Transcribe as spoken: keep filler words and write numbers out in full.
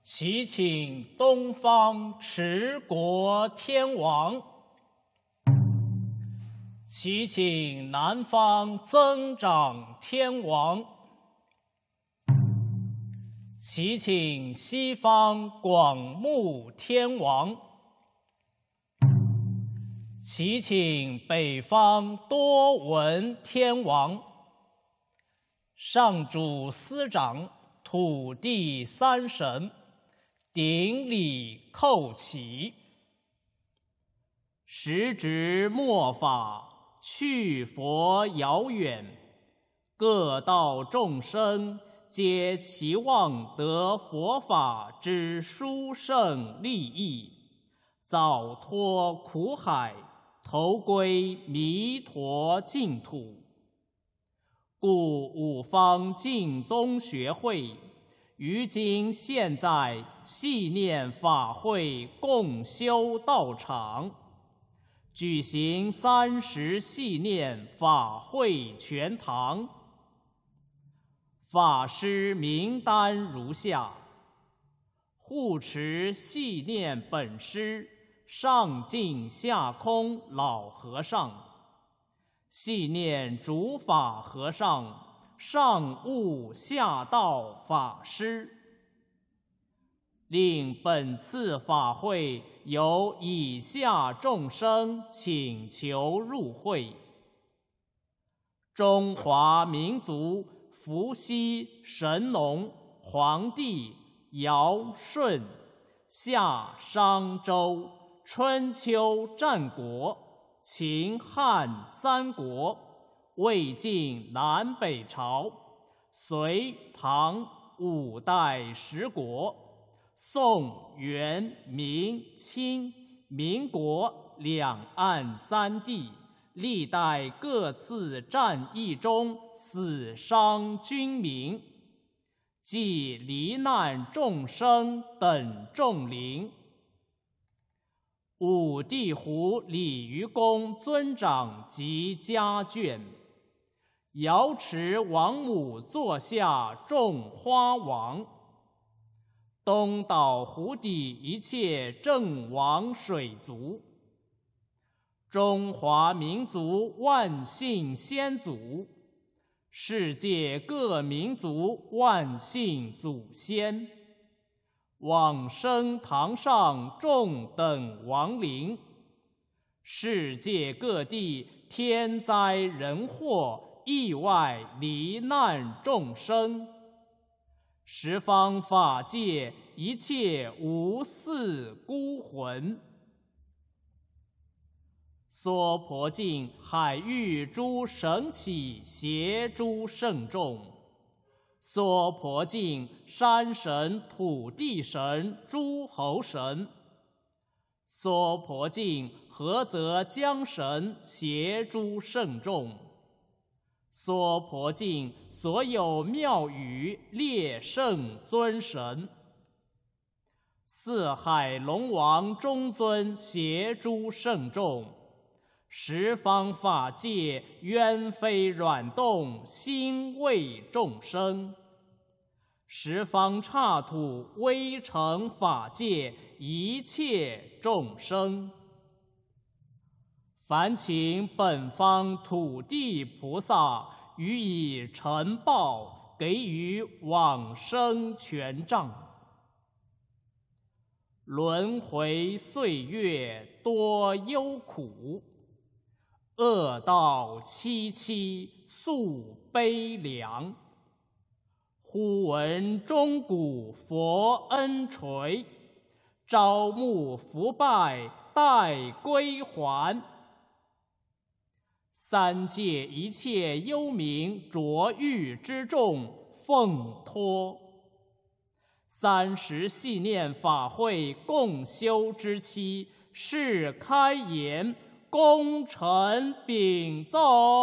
祈请东方持国天王，祈请南方增长天王，祈请西方广目天王，祈请北方多闻天王。上主司长土地三神顶礼叩起，时值末法，去佛遥远，各道众生皆期望得佛法之殊胜利益，早脱苦海，投归弥陀净土。故五方净宗学会于今现在系念法会共修道场，举行三十系念法会全堂。法师名单如下：护持系念本师上净下空老和尚，系念主法和尚上悟下道法师。令本次法会由以下众生请求入会：中华民族伏羲、神农、黄帝、尧、舜、夏、商、周、春秋战国、秦汉三国、魏晋南北朝、隋唐五代十国、宋元明清民国两岸三地历代各次战役中死伤军民，及罹难众生等众灵。五地湖鲤鱼公尊长及家眷，瑶池王母座下种花王，东岛湖底一切正王水族，中华民族万姓先祖，世界各民族万姓祖先，往生堂上众等亡灵，世界各地天灾人祸意外罹难众生，十方法界一切无嗣孤魂，娑婆境海域诸神祇邪诸圣众，娑婆境山神土地神诸侯神，娑婆境菏泽江神邪诸圣众，娑婆境所有庙宇列圣尊神，四海龙王中尊邪诸圣众，十方法界冤非软动心为众生，十方刹土微尘法界一切众生，烦请本方土地菩萨予以承报，给予往生权杖。轮回岁月多忧苦，恶道凄凄诉悲凉。忽闻钟鼓佛恩垂，朝暮伏拜待归还。三界一切幽冥浊狱之众奉托，三十系念法会共修之期，是开言，功成禀奏。